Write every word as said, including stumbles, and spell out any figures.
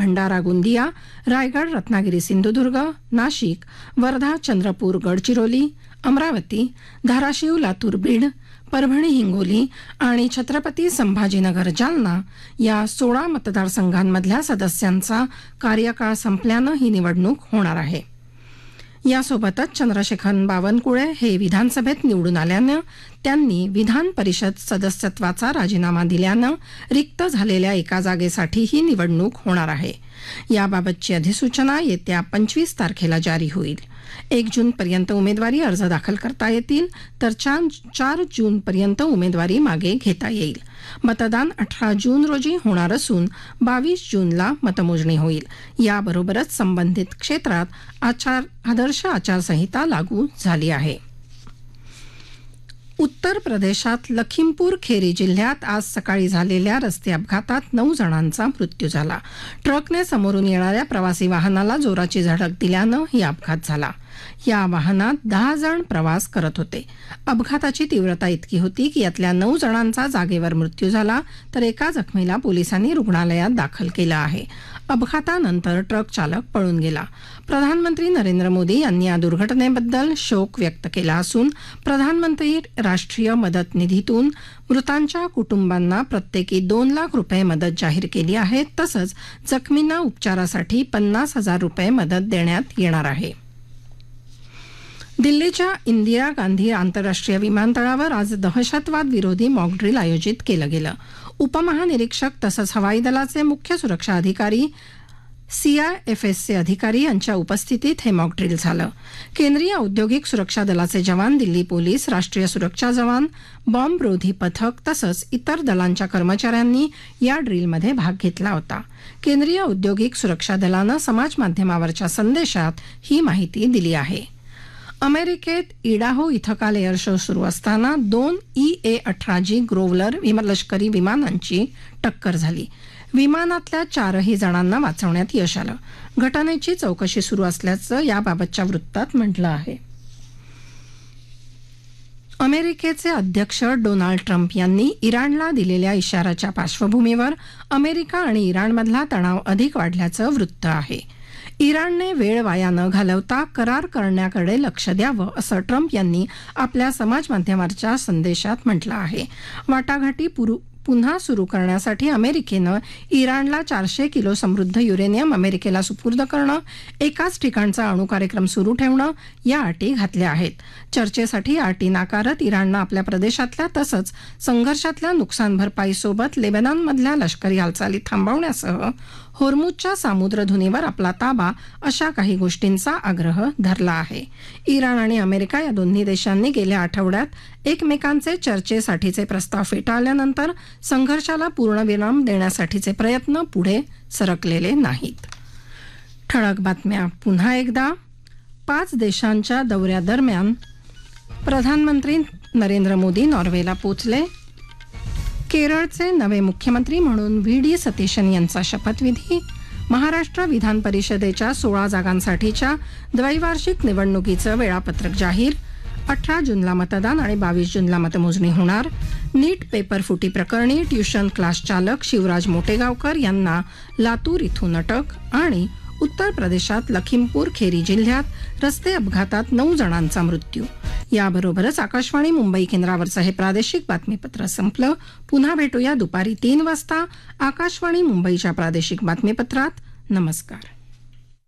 भंडारा गोंदिया, रायगड रत्नागिरी सिंधुदुर्ग, नाशिक, वर्धा चंद्रपूर गडचिरोली, अमरावती, धाराशिव लातूर बीड, परभणी हिंगोली आणि छत्रपती संभाजीनगर जालना या सोळा मतदारसंघांमधल्या सदस्यांचा कार्यकाळ संपल्यानं ही निवडणूक होणार आहे. यासोबतच चंद्रशेखर बावनकुळे हे विधानसभेत निवडून आल्यानं त्यांनी विधान परिषद सदस्यत्वाचा राजीनामा दिल्यानं रिक्त झालेल्या एका जागेसाठी ही निवडणूक होणार आहे. याबाबतची अधिसूचना येत्या पंचवीस तारखेला जारी होईल. एक जूनपर्यंत उमेदवारी अर्ज दाखल करता येतील तर चार जूनपर्यंत उमेदवारी मागे घेता येईल. मतदान अठरा जून रोजी होणार असून बावीस जूनला मतमोजणी होईल. याबरोबरच संबंधित क्षेत्रात आचार आदर्श आचारसंहिता लागू झाली आहे. उत्तर प्रदेशात लखीमपूर खेरी जिल्ह्यात आज सकाळी झालेल्या रस्ते अपघातात नऊ जणांचा मृत्यू झाला. ट्रकने समोरून येणाऱ्या प्रवासी वाहनाला जोराची धडक दिल्यानं ही अपघात झाला. या वाहनात दहा जण प्रवास करत होते. अपघाताची तीव्रता इतकी होती की यातल्या नऊ जणांचा जागेवर मृत्यू झाला तर एका जखमीला पोलिसांनी रुग्णालयात दाखल केलं आहे. अपघातानंतर ट्रक चालक पळून गेला. प्रधानमंत्री नरेंद्र मोदी यांनी या दुर्घटनेबद्दल शोक व्यक्त केला असून प्रधानमंत्री राष्ट्रीय मदत निधीतून मृतांच्या कुटुंबांना प्रत्येकी दोन लाख रुपये मदत जाहीर केली आहे. तसंच जखमींना उपचारासाठी पन्नास हजार रुपये मदत देण्यात येणार आहे. दिल्लीच्या इंदिरा गांधी आंतरराष्ट्रीय विमानतळावर आज दहशतवाद विरोधी मॉकड्रिल आयोजित केलं गेलं. उपमहानिरीक्षक तसंच हवाई दलाचे मुख्य सुरक्षा अधिकारी सीआयएफएसचे अधिकारी यांच्या उपस्थितीत हे मॉकड्रिल झालं. केंद्रीय औद्योगिक सुरक्षा दलाचे जवान, दिल्ली पोलीस, राष्ट्रीय सुरक्षा जवान, बॉम्बरोधी पथक तसंच इतर दलांच्या कर्मचाऱ्यांनी या ड्रिलमध्ये भाग घेतला होता. केंद्रीय औद्योगिक सुरक्षा दलानं समाज माध्यमावरच्या संदेशात ही माहिती दिली आहे. अमेरिकेत इडाहो इथं काल एअर शो सुरू असताना दोन ई ए अठरा जी ग्रोव्हलर लष्करी विमानांची टक्कर झाली. विमानातल्या चारही जणांना वाचवण्यात यश आलं. घटनेची चौकशी सुरू असल्याचं याबाबतच्या वृत्तात म्हटलं आहे. अमेरिकेचे अध्यक्ष डोनाल्ड ट्रम्प यांनी इराणला दिलेल्या इशाऱ्याच्या पार्श्वभूमीवर अमेरिका आणि इराणमधला तणाव अधिक वाढल्याचं वृत्त आहे. इराणने वेळ वाया न घालवता करार करण्याकडे लक्ष द्यावं असं ट्रम्प यांनी आपल्या समाजमाध्यमाच्या संदेशात म्हटलं आहे. वाटाघाटी पुन्हा सुरू करण्यासाठी अमेरिकेनं इराणला चारशे किलो समृद्ध युरेनियम अमेरिकेला सुपूर्द करणं, एकाच ठिकाणचा अणु कार्यक्रम सुरू ठेवणं या अटी घातल्या आहेत. चर्चेसाठी अटी नाकारत इराणनं आपल्या प्रदेशातल्या तसंच संघर्षातल्या नुकसान भरपाईसोबत लेबनॉनमधल्या लष्करी हालचाली थांबवण्यासह होर्मुजच्या सामुद्रधुनीवर आपला ताबा अशा काही गोष्टींचा आग्रह धरला आहे. इराण आणि अमेरिका या दोन्ही देशांनी गेल्या आठवड्यात एकमेकांचे चर्चेसाठीचे प्रस्ताव फेटाळल्यानंतर संघर्षाला पूर्णविराम देण्यासाठीचे प्रयत्न पुढे सरकलेले नाहीत. ठळक बातम्या पुन्हा एकदा. पाच देशांच्या दौऱ्यादरम्यान प्रधानमंत्री नरेंद्र मोदी नॉर्वेला पोचले. केरळचे नवे मुख्यमंत्री म्हणून व्ही डी सतीशन यांचा शपथविधी. महाराष्ट्र विधान परिषदेच्या सोळा जागांसाठीच्या द्वैवार्षिक निवडणुकीचं वेळापत्रक जाहीर. अठरा जूनला मतदान आणि बावीस जूनला मतमोजणी होणार. नीट पेपर फुटी प्रकरणी ट्युशन क्लास चालक शिवराज मोटेगावकर यांना लातूर इथून अटक. आणि उत्तर प्रदेशात लखीमपूर खेरी जिल्ह्यात रस्ते अपघातात नऊ जणांचा मृत्यू. याबरोबरच आकाशवाणी मुंबई केंद्रावरचं हे प्रादेशिक बातमीपत्र संपलं. पुन्हा भेटूया दुपारी तीन वाजता आकाशवाणी मुंबईच्या प्रादेशिक बातमीपत्रात. नमस्कार.